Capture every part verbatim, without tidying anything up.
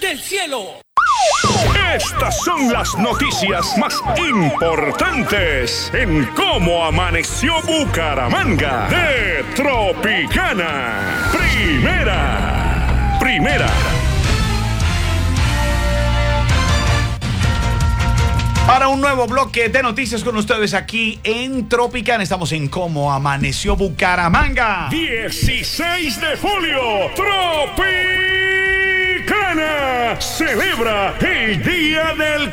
del cielo. Estas son las noticias más importantes en Cómo Amaneció Bucaramanga de Tropicana. Primera, primera. Para un nuevo bloque de noticias con ustedes aquí en Tropicana. Estamos en Cómo Amaneció Bucaramanga. dieciséis de julio, Tropicana celebra el Día del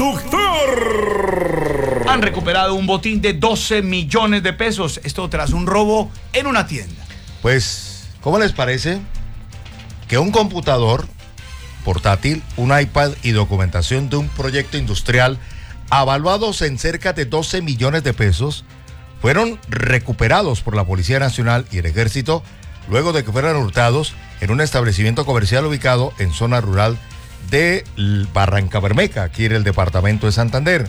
Conductor. Han recuperado un botín de doce millones de pesos. Esto tras un robo en una tienda. Pues, ¿cómo les parece que un computador portátil, un iPad y documentación de un proyecto industrial avaluados en cerca de doce millones de pesos fueron recuperados por la Policía Nacional y el Ejército luego de que fueran hurtados en un establecimiento comercial ubicado en zona rural de Barrancabermeja, aquí en el departamento de Santander?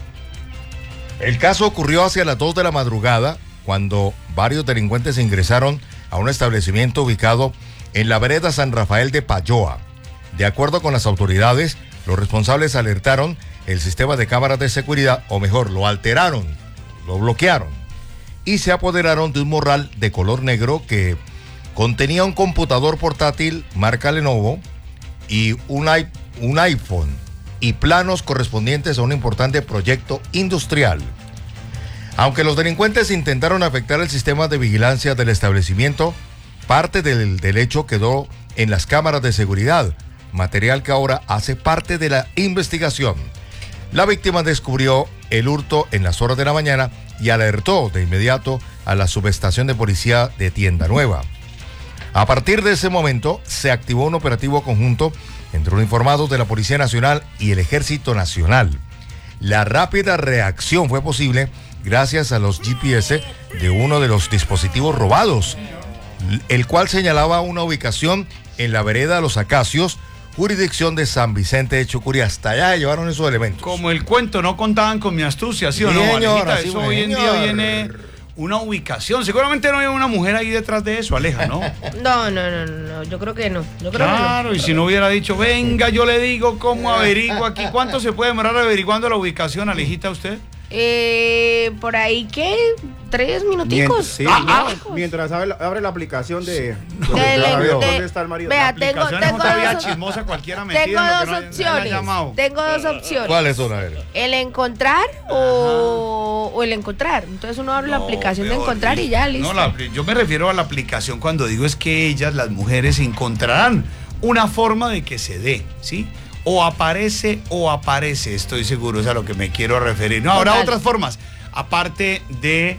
El caso ocurrió hacia las dos de la madrugada, cuando varios delincuentes ingresaron a un establecimiento ubicado en la vereda San Rafael de Payoa. De acuerdo con las autoridades, los responsables alertaron el sistema de cámaras de seguridad, o mejor, lo alteraron, lo bloquearon, y se apoderaron de un morral de color negro que contenía un computador portátil marca Lenovo y un, i- un iPhone y planos correspondientes a un importante proyecto industrial. Aunque los delincuentes intentaron afectar el sistema de vigilancia del establecimiento, parte del, del hecho quedó en las cámaras de seguridad, material que ahora hace parte de la investigación. La víctima descubrió el hurto en las horas de la mañana y alertó de inmediato a la subestación de policía de Tienda Nueva. A partir de ese momento se activó un operativo conjunto entre uniformados de la Policía Nacional y el Ejército Nacional. La rápida reacción fue posible gracias a los G P S de uno de los dispositivos robados, el cual señalaba una ubicación en la vereda Los Acacios, jurisdicción de San Vicente de Chucurí. Hasta allá llevaron esos elementos. Como el cuento, no contaban con mi astucia, ¿sí o no, Señora, Alejita? sí, Eso hoy en día señor. viene una ubicación. Seguramente no hay una mujer ahí detrás de eso, Aleja, ¿no? No, no, no, no, yo creo que no. Yo creo Claro, que y si no hubiera dicho, venga, yo le digo cómo averiguo aquí. ¿Cuánto se puede demorar averiguando la ubicación, Alejita, usted? no. Eh, por ahí, ¿qué? ¿Tres minuticos? Sí, Ah, no, minuticos. mientras abre, abre la aplicación de, De- de- de- dónde está el marido. Vea, La tengo, aplicación es tengo otra vía dos, chismosa, cualquiera metida tengo en lo que dos no haya- no haya opciones. llamado. Tengo dos opciones. ¿Cuáles son? A ver. El encontrar o, o el encontrar. Entonces uno abre la No, aplicación de peor, encontrar y ya, listo. No, la apli- yo me refiero a la aplicación cuando digo es que ellas, las mujeres, encontrarán una forma de que se dé, ¿sí? O aparece o aparece, estoy seguro, es a lo que me quiero referir. No, habrá Total. otras formas, aparte de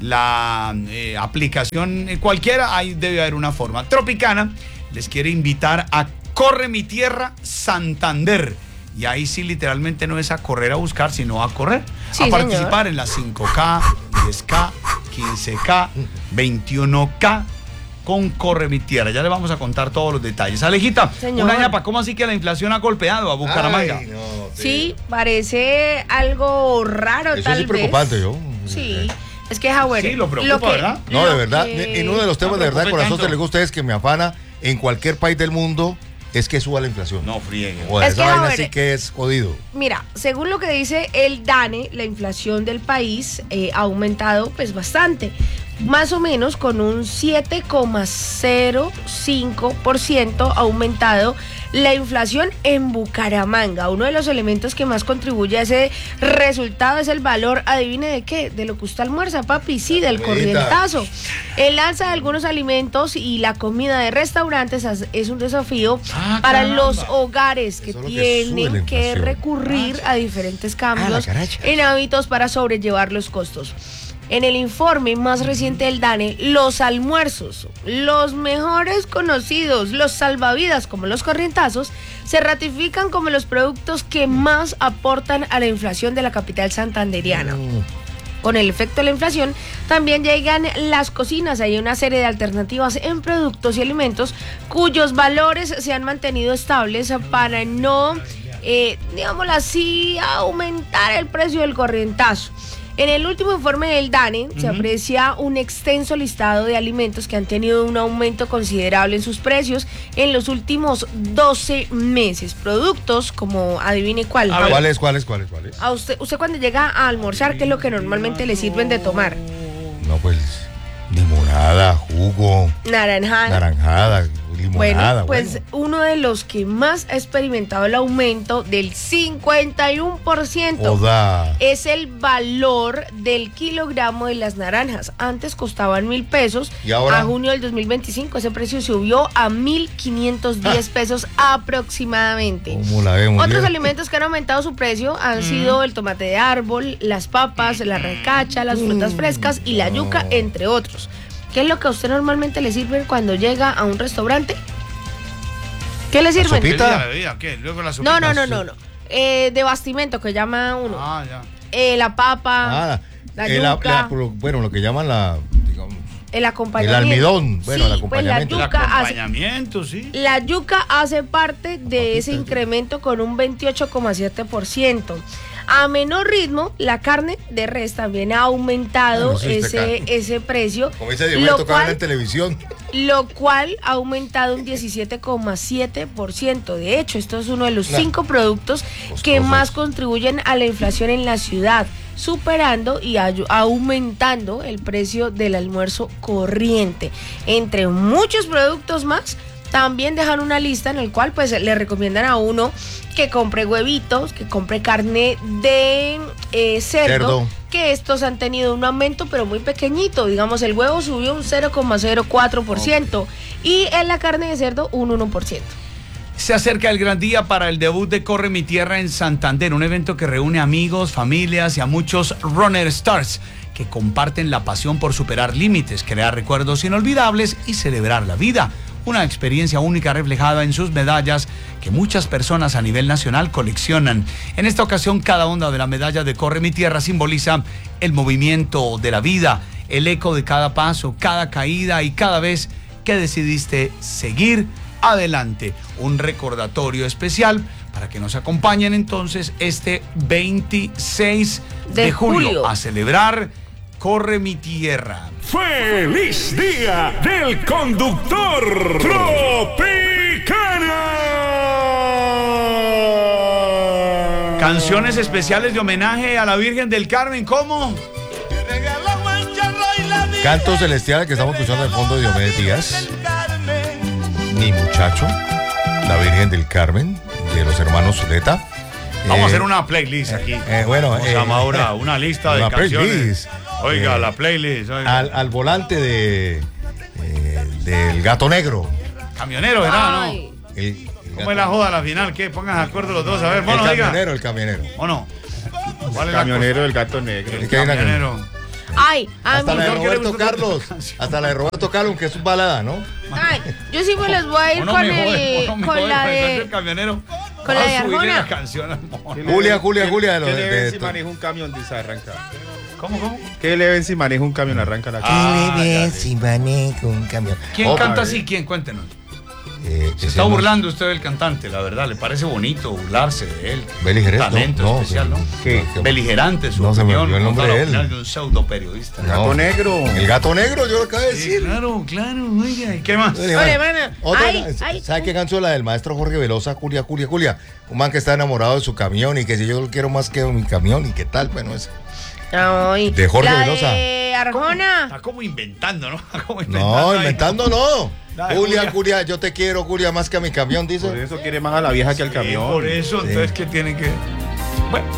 la eh, aplicación eh, cualquiera, ahí debe haber una forma. Tropicana les quiere invitar a Corre mi Tierra Santander. Y ahí sí literalmente no es a correr a buscar, sino a correr, Sí, a señor. participar en las cinco K, diez K, quince K, veintiuno K con Corre mi Tierra. Ya le vamos a contar todos los detalles. Alejita, Señor. una ñapa, ¿cómo así que la inflación ha golpeado a Bucaramanga? Ay, no, Sí, parece algo raro, Eso tal sí es preocupante, vez. yo. Sí, es que Howard. Sí, lo preocupa, ¿verdad? No, de lo verdad. que- Y uno de los temas No de verdad, preocupe corazón, tanto. se le gusta es que me afana en cualquier país del mundo es que suba la inflación. No, friegue. Joder, Es esa que, vaina Javier, sí que es jodido. Mira, según lo que dice el DANE, la inflación del país eh, ha aumentado pues bastante, más o menos con un siete coma cero cinco por ciento ha aumentado la inflación en Bucaramanga. Uno de los elementos que más contribuye a ese resultado es el valor, adivine de qué, de lo que usted almuerza, papi, sí, del Comidita. corrientazo. El alza de algunos alimentos y la comida de restaurantes es es un desafío Ah, para caramba. los hogares que Eso es lo que sube la tienen que inflación. recurrir a diferentes Ah, cambios la caracha. en hábitos para sobrellevar los costos. En el informe más reciente del DANE, los almuerzos, los mejores conocidos, los salvavidas como los corrientazos, se ratifican como los productos que más aportan a la inflación de la capital santanderiana. Con el efecto de la inflación, también llegan las cocinas. Hay una serie de alternativas en productos y alimentos cuyos valores se han mantenido estables para no, eh, digámoslo así, aumentar el precio del corrientazo. En el último informe del DANE uh-huh. se aprecia un extenso listado de alimentos que han tenido un aumento considerable en sus precios en los últimos doce meses. Productos como, adivine cuál. A ¿Cuáles, cuáles, cuáles, cuáles? A usted, usted cuando llega a almorzar, ¿qué es lo que normalmente le sirven de tomar? No, pues, limonada, jugo. Naranjada. Naranjada. Limonada, bueno, pues bueno. uno de los que más ha experimentado el aumento del cincuenta y uno por ciento Oda. es el valor del kilogramo de las naranjas. Antes costaban mil pesos. ¿Y ahora? A junio del dos mil veinticinco ese precio subió a mil quinientos diez pesos aproximadamente. ¿Cómo la vemos? Otros bien? alimentos que han aumentado su precio han mm. sido el tomate de árbol, las papas, la recacha, las frutas frescas y la yuca, no. entre otros. ¿Qué es lo que a usted normalmente le sirven cuando llega a un restaurante? ¿Qué le sirven? ¿Sopita? ¿Qué? Luego la sopita. No, no, no, no, no. Eh, de bastimento que llama uno. Ah, ya. Eh, la papa, ah, la eh, yuca. La, la, bueno, lo que llaman la, digamos, el acompañamiento. El almidón, bueno, sí, el acompañamiento. Pues la yuca el acompañamiento, hace, sí. La yuca hace parte de Papita, ese incremento con un veintiocho coma siete por ciento. A menor ritmo, la carne de res también ha aumentado no, no ese, ese precio. Como dice Dios, me tocaba en televisión. Lo cual ha aumentado un diecisiete coma siete por ciento. De hecho, esto es uno de los nah. cinco productos Costosos. que más contribuyen a la inflación en la ciudad, superando y aumentando el precio del almuerzo corriente. Entre muchos productos más, también dejan una lista en el cual pues le recomiendan a uno que compre huevitos, que compre carne de eh, cerdo, cerdo, que estos han tenido un aumento pero muy pequeñito. Digamos, el huevo subió un cero coma cero cuatro por ciento okay. y en la carne de cerdo un uno por ciento. Se acerca el gran día para el debut de Corre Mi Tierra en Santander, un evento que reúne amigos, familias y a muchos runner stars que comparten la pasión por superar límites, crear recuerdos inolvidables y celebrar la vida. Una experiencia única reflejada en sus medallas que muchas personas a nivel nacional coleccionan. En esta ocasión, cada onda de la medalla de Corre Mi Tierra simboliza el movimiento de la vida, el eco de cada paso, cada caída y cada vez que decidiste seguir adelante. Un recordatorio especial para que nos acompañen entonces este veintiséis de julio a celebrar Corre Mi Tierra. ¡Feliz Día del Conductor Tropicana! Canciones especiales de homenaje a la Virgen del Carmen, ¿cómo? Canto celestial que estamos escuchando en el fondo de Diomedes Díaz. Mi muchacho, la Virgen del Carmen, de los hermanos Zuleta. Vamos eh, a hacer una playlist aquí. Eh, bueno, Vamos eh, a ahora una lista una de canciones. Playlist. Oiga, eh, la playlist. Oiga. Al, al volante de eh, del Gato Negro. Camionero, ¿verdad? ¿No? El, el ¿Cómo es la joda a la final? ¿Qué? Pongan de acuerdo los dos. A ver, bueno, el diga. camionero, el camionero. ¿O no? ¿Cuál es el camionero del Gato Negro? El camionero. Ay, a hasta mí la de no Roberto Carlos. Hasta la de Roberto Carlos, que es su balada, ¿no? Ay, yo sí me les voy a ir no con jode, el no con jode, la de el camionero. Con la de Arjona. Julia, Julia, Julia. De ¿Qué lo, le de, ven de, si maneja un camión y se arranca? ¿Cómo, cómo? ¿Qué le ven si maneja un camión arranca la ¿Qué le ven si maneja un camión? ¿Quién oh, canta así? ¿Quién? Cuéntenos. Eh, se está burlando usted del cantante, la verdad. ¿Le parece bonito burlarse de él? Beligerante. Talento no, especial, ¿no? ¿Qué? Beligerante, su No se me opinión, olvidó el nombre de él. de un pseudo periodista. El Gato Negro. El Gato Negro, yo lo acabo de Sí, decir. claro, claro, oiga. ¿Y qué más? Oye, Oye, man, mana, otra, ay, ay, ¿sabe qué canción? La del maestro Jorge Velosa, Julia, Julia, Julia. Un man que está enamorado de su camión y que si yo lo quiero más que mi camión y qué tal, bueno, es. Ay, De Jorge la Velosa. De Arjona. Está como inventando, ¿no? Como inventando No, ahí. inventando no. Dale, Julia, Julia. Julia, yo te quiero, Julia, más que a mi camión, dice. Por eso quiere más a la vieja que al Sí, camión. por eso, Sí. entonces, ¿qué tiene que...? Bueno.